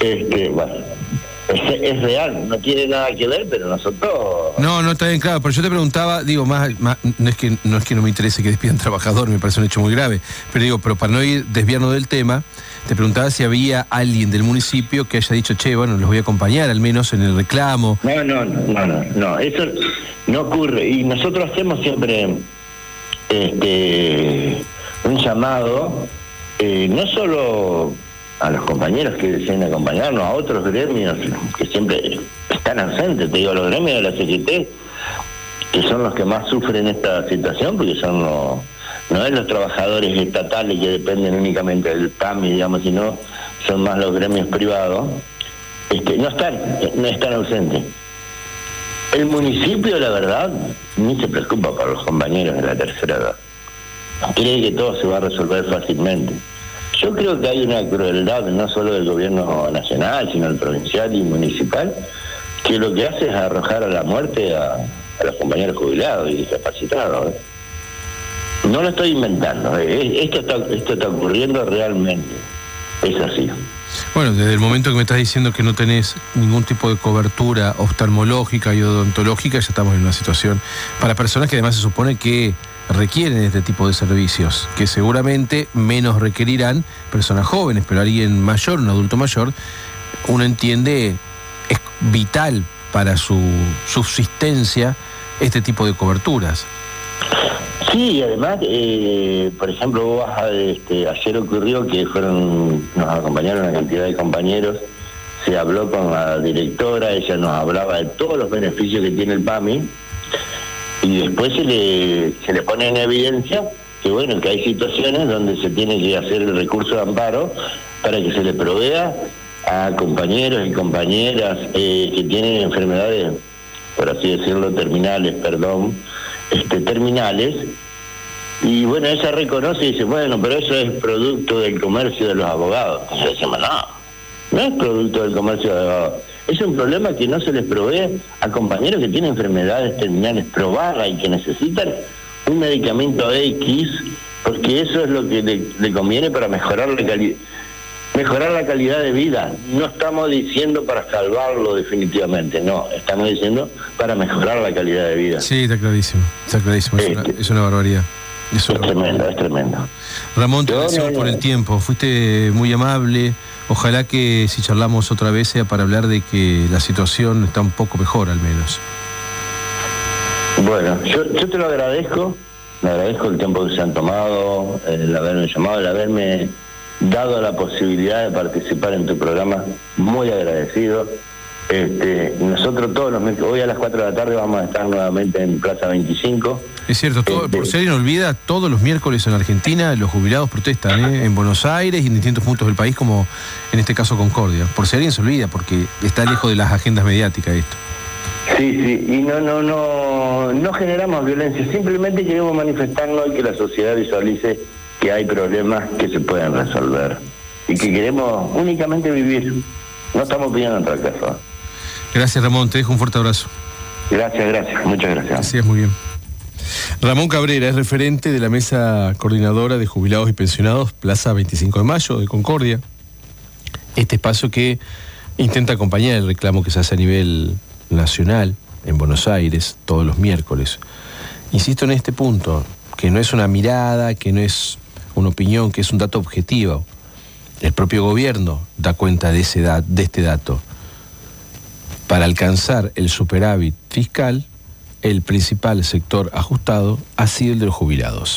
Bueno, es real, no tiene nada que ver, pero nosotros... No, está bien claro, pero yo te preguntaba, digo, más no es que no me interese que despidan trabajadores, me parece un hecho muy grave, pero pero para no ir desviarnos del tema, te preguntaba si había alguien del municipio que haya dicho, che, bueno, los voy a acompañar al menos en el reclamo. No, eso no ocurre, y nosotros hacemos siempre un llamado, no solo a los compañeros que deseen acompañarnos, a otros gremios que siempre están ausentes, te digo, los gremios de la CGT, que son los que más sufren esta situación, porque son no es los trabajadores estatales que dependen únicamente del PAMI, digamos, sino son más los gremios privados, no están ausentes. El municipio, la verdad, ni se preocupa por los compañeros de la tercera edad. Cree que todo se va a resolver fácilmente. Yo creo que hay una crueldad, no solo del gobierno nacional, sino el provincial y municipal, que lo que hace es arrojar a la muerte a los compañeros jubilados y discapacitados. No lo estoy inventando, esto está ocurriendo realmente, es así. Bueno, desde el momento que me estás diciendo que no tenés ningún tipo de cobertura oftalmológica y odontológica, ya estamos en una situación para personas que además se supone que requieren este tipo de servicios, que seguramente menos requerirán personas jóvenes, pero alguien mayor, un adulto mayor, uno entiende, es vital para su subsistencia este tipo de coberturas. Sí, además, por ejemplo, vos vas ayer ocurrió que nos acompañaron una cantidad de compañeros, se habló con la directora, ella nos hablaba de todos los beneficios que tiene el PAMI, y después se le pone en evidencia que bueno, que hay situaciones donde se tiene que hacer el recurso de amparo para que se le provea a compañeros y compañeras que tienen enfermedades, por así decirlo, terminales, y bueno, ella reconoce y dice, bueno, pero eso es producto del comercio de los abogados. Entonces decimos, no es producto del comercio de los abogados. Es un problema que no se les provee a compañeros que tienen enfermedades terminales probadas y que necesitan un medicamento X, porque eso es lo que le conviene para mejorar la calidad de vida. No estamos diciendo para salvarlo definitivamente, no, estamos diciendo para mejorar la calidad de vida. Sí, está clarísimo. Es una barbaridad. Es tremendo. Ramón, te agradecemos por el tiempo, fuiste muy amable. Ojalá que si charlamos otra vez sea para hablar de que la situación está un poco mejor al menos. Bueno, yo te lo agradezco, me agradezco el tiempo que se han tomado, el haberme llamado, el haberme dado la posibilidad de participar en tu programa, muy agradecido. Nosotros hoy a las 4 de la tarde vamos a estar nuevamente en Plaza 25. Es cierto, por si alguien olvida, todos los miércoles en Argentina los jubilados protestan, en Buenos Aires y en distintos puntos del país, como en este caso Concordia. Por si alguien se olvida, porque está lejos de las agendas mediáticas esto. Sí, y no generamos violencia, simplemente queremos manifestarnos y que la sociedad visualice que hay problemas que se pueden resolver y que queremos únicamente vivir. No estamos pidiendo otra cosa. Gracias, Ramón, te dejo un fuerte abrazo. Gracias, muchas gracias. Así es, muy bien. Ramón Cabrera es referente de la Mesa Coordinadora de Jubilados y Pensionados Plaza 25 de Mayo de Concordia. Este espacio que intenta acompañar el reclamo que se hace a nivel nacional en Buenos Aires todos los miércoles. Insisto en este punto, que no es una mirada, que no es una opinión, que es un dato objetivo. El propio gobierno da cuenta de este dato. Para alcanzar el superávit fiscal, el principal sector ajustado ha sido el de los jubilados.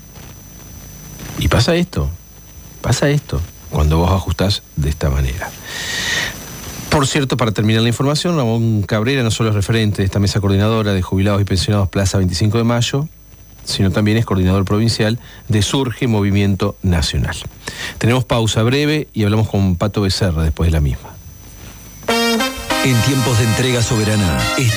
Y pasa esto, cuando vos ajustás de esta manera. Por cierto, para terminar la información, Ramón Cabrera no solo es referente de esta mesa coordinadora de jubilados y pensionados Plaza 25 de Mayo, sino también es coordinador provincial de Surge Movimiento Nacional. Tenemos pausa breve y hablamos con Pato Becerra después de la misma. En tiempos de entrega soberana,